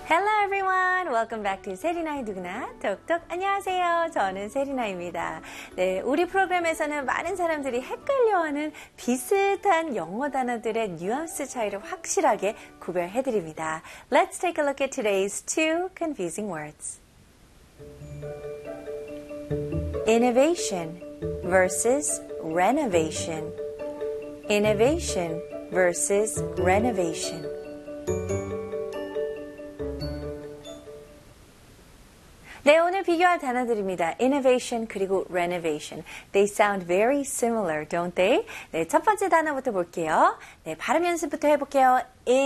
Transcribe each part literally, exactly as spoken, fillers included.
Hello everyone! Welcome back to 세리나의 누구나 톡톡 안녕하세요. 저는 세리나입니다. 네, 우리 프로그램에서는 많은 사람들이 헷갈려하는 비슷한 영어 단어들의 뉘앙스 차이를 확실하게 구별해드립니다. Let's take a look at today's two confusing words. Innovation versus renovation. Innovation versus renovation. 네, 오늘 비교할 단어들입니다. Innovation 그리고 renovation. They sound very similar, don't they? 네, 첫 번째 단어부터 볼게요. 네, 발음 연습부터 해볼게요.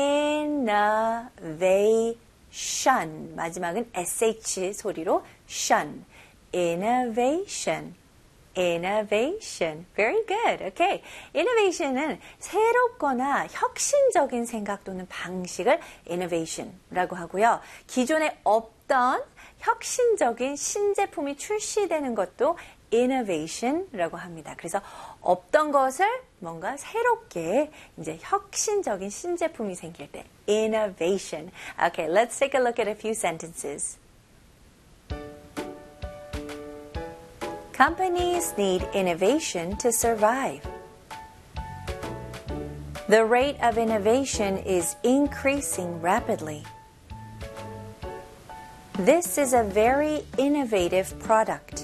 Innovation. 마지막은 에스에이치 소리로 shun. Innovation. Innovation. Very good. Okay. Innovation은 새롭거나 혁신적인 생각 또는 방식을 innovation라고 하고요. 기존에 없던 혁신적인 신제품이 출시되는 것도 innovation라고 합니다. 그래서 없던 것을 뭔가 새롭게 이제 혁신적인 신제품이 생길 때 innovation. Okay, let's take a look at a few sentences. Companies need innovation to survive. The rate of innovation is increasing rapidly. This is a very innovative product.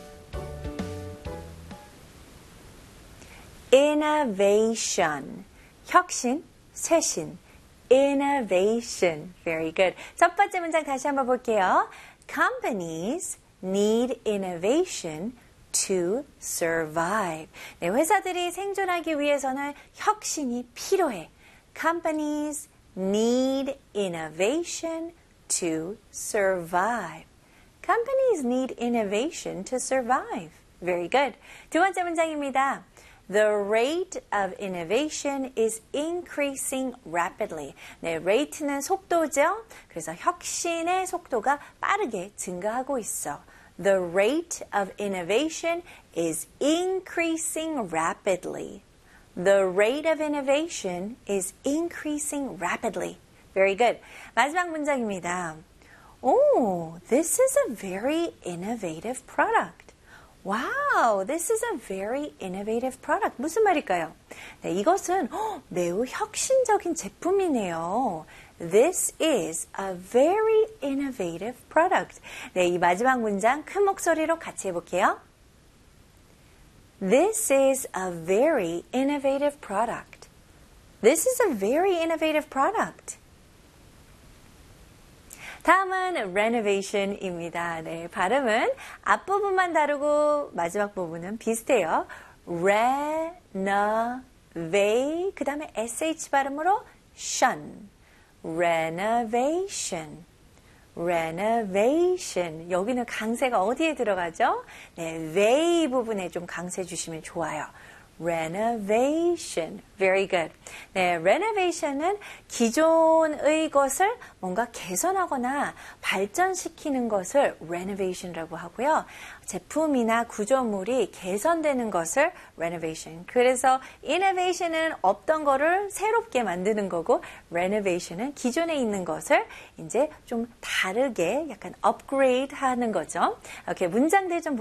Innovation. 혁신, 쇄신. Innovation. Very good. 첫 번째 문장 다시 한번 볼게요. Companies need innovation to survive. 네, 회사들이 생존하기 위해서는 혁신이 필요해. Companies need innovation to survive. Companies need innovation to survive. Very good. 두 번째 문장입니다. The rate of innovation is increasing rapidly. 네, rate는 속도죠. 그래서 혁신의 속도가 빠르게 증가하고 있어. The rate of innovation is increasing rapidly. The rate of innovation is increasing rapidly. Very good. 마지막 문장입니다. Oh, this is a very innovative product. Wow, this is a very innovative product. 무슨 말일까요? 네, 이것은 어, 매우 혁신적인 제품이네요. This is a very innovative product. 네, 이 마지막 문장 큰 목소리로 같이 해볼게요. This is a very innovative product. This is a very innovative product. 다음은 renovation입니다. 네, 발음은 앞부분만 다르고 마지막 부분은 비슷해요. renovate 그 다음에 에스에이치 발음으로 shun. renovation. renovation. 여기는 강세가 어디에 들어가죠? 네, way 부분에 좀 강세 주시면 좋아요. renovation. Very good. 네, renovation은 기존의 것을 뭔가 개선하거나 발전시키는 것을 renovation이라고 하고요. 제품이나 구조물이 개선되는 것을 renovation. 그래서 innovation은 없던 거를 새롭게 만드는 거고 renovation은 기존에 있는 것을 이제 좀 다르게 약간 upgrade 하는 거죠. 오케이, 문장들 좀